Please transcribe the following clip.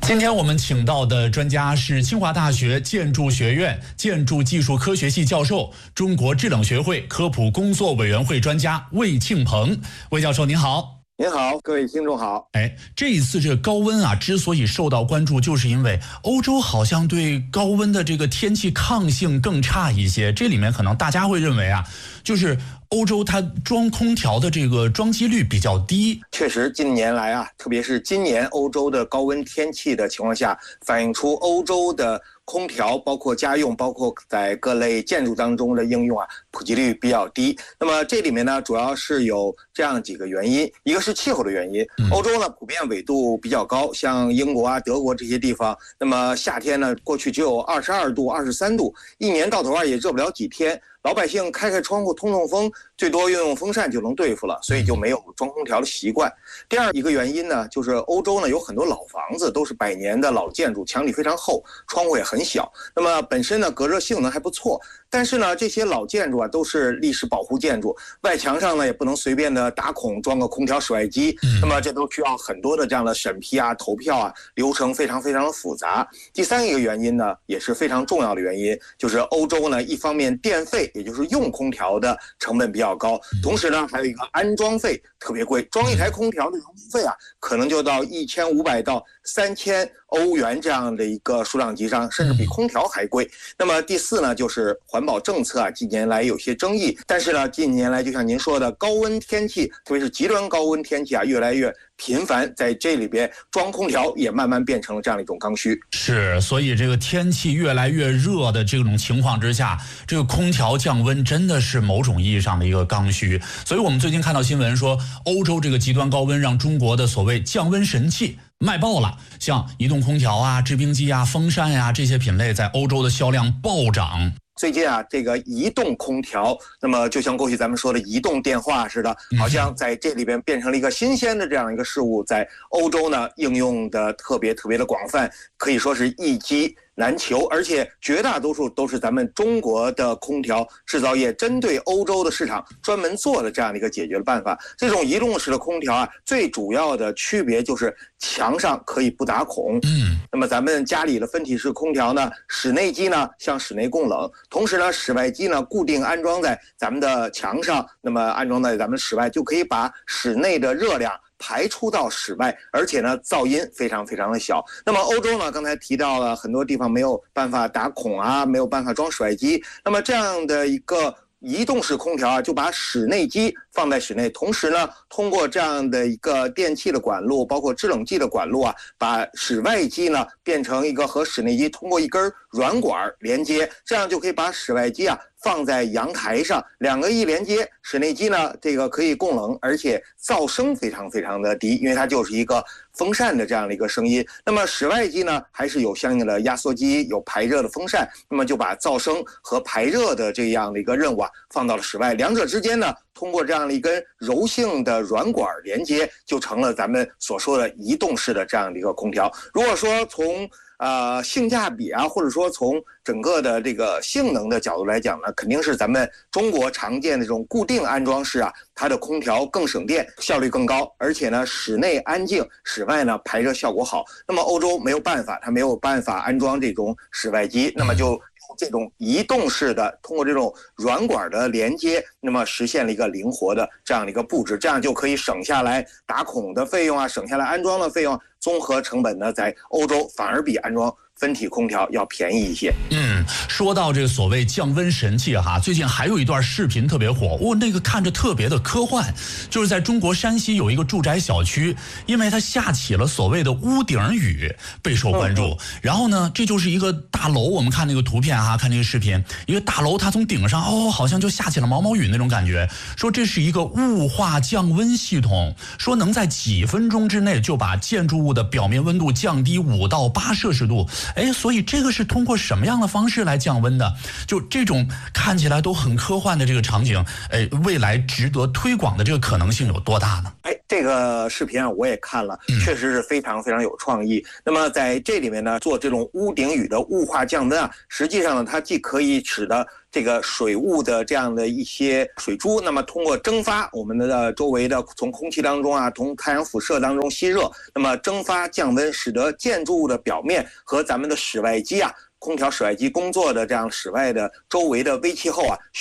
今天我们请到的专家是清华大学建筑学院建筑技术科学系教授、中国制冷学会科普工作委员会专家魏庆鹏。魏教授您好。 您好，各位听众好。 这一次这个高温啊，之所以受到关注，就是因为欧洲好像对高温的这个天气抗性更差一些。这里面可能大家会认为啊，就是欧洲它装空调的这个装机率比较低。 确实，近年来啊，特别是今年欧洲的高温天气的情况下，反映出欧洲的空调包括家用，包括在各类建筑当中的应用啊，普及率比较低。那么这里面呢，主要是有这样几个原因，一个是气候的原因。欧洲呢普遍纬度比较高，像英国啊、德国这些地方，那么夏天呢过去只有22度、23度，一年到头啊也热不了几天。老百姓开窗户通通风，最多用风扇就能对付了，所以就没有装空调的习惯。第二一个原因呢，就是欧洲呢有很多老房子，都是100年的老建筑，墙体非常厚，窗户也很小，那么本身呢隔热性能还不错。但是呢，这些老建筑啊都是历史保护建筑，外墙上呢也不能随便的打孔装个空调室外机，那么这都需要很多的这样的审批啊、投票啊，流程非常的复杂。第三一个原因呢，也是非常重要的原因，就是欧洲呢一方面电费，也就是用空调的成本比较高，同时呢还有一个安装费特别贵，装一台空调的油费啊，可能就到1500到3000欧元这样的一个数量级上，甚至比空调还贵。那么第四呢，就是环保政策啊，近年来有些争议，但是呢，近年来就像您说的，高温天气，特别是极端高温天气啊，越来越频繁，在这里边装空调也慢慢变成了这样的一种刚需。 是，所以这个天气越来越热的这种情况之下，这个空调降温真的是某种意义上的一个刚需。所以我们最近看到新闻说，欧洲这个极端高温让中国的所谓降温神器卖爆了，像移动空调啊、制冰机啊、风扇呀、这些品类在欧洲的销量暴涨。 最近啊，这个移动空调，那么就像过去咱们说的移动电话似的，好像在这里边变成了一个新鲜的这样一个事物，在欧洲呢应用的特别的广泛，可以说是一机难求，而且绝大多数都是咱们中国的空调制造业针对欧洲的市场专门做的这样的一个解决的办法。这种移动式的空调啊，最主要的区别就是墙上可以不打孔。那么咱们家里的分体式空调呢，室内机呢向室内供冷，同时呢室外机呢固定安装在咱们的墙上，那么安装在咱们室外，就可以把室内的热量排出到室外，而且呢噪音非常的小。那么欧洲呢，刚才提到了很多地方没有办法打孔啊，没有办法装室外机，那么这样的一个移动式空调啊，就把室内机放在室内，同时呢通过这样的一个电气的管路，包括制冷剂的管路啊，把室外机呢变成一个和室内机通过一根软管连接，这样就可以把室外机啊放在阳台上，两个一连接，室内机呢这个可以供冷，而且噪声非常的低，因为它就是一个风扇的这样的一个声音。那么室外机呢还是有相应的压缩机，有排热的风扇，那么就把噪声和排热的这样的一个任务啊放到了室外，两者之间呢通过这样的一根柔性的软管连接，就成了咱们所说的移动式的这样的一个空调。如果说从性价比啊，或者说从整个的这个性能的角度来讲呢，肯定是咱们中国常见的这种固定安装式啊，它的空调更省电，效率更高，而且呢室内安静，室外呢排热效果好。那么欧洲没有办法，它没有办法安装这种室外机，那么就用这种移动式的，通过这种软管的连接，那么实现了一个灵活的这样的一个布置，这样就可以省下来打孔的费用啊，省下来安装的费用，综合成本呢在欧洲反而比安装分体空调要便宜一些。 说到这个所谓降温神器哈，最近还有一段视频特别火，那个看着特别的科幻，就是在中国山西有一个住宅小区，因为它下起了所谓的屋顶雨，备受关注。然后呢，这就是一个大楼，我们看那个图片哈，看这个视频，一个大楼它从顶上好像就下起了毛毛雨那种感觉，说这是一个雾化降温系统，说能在几分钟之内就把建筑物的表面温度降低5到8摄氏度。所以这个是通过什么样的方式来降温的？就这种看起来都很科幻的这个场景，未来值得推广的这个可能性有多大呢？ 这个视频啊，我也看了，确实是非常非常有创意。那么在这里面呢，做这种屋顶雨的雾化降温啊，实际上呢，它既可以使得这个水雾的这样的一些水珠，那么通过蒸发我们的周围的从空气当中啊，从太阳辐射当中吸热，那么蒸发降温，使得建筑物的表面和咱们的室外机啊，空调室外机工作的这样室外的周围的微气候啊。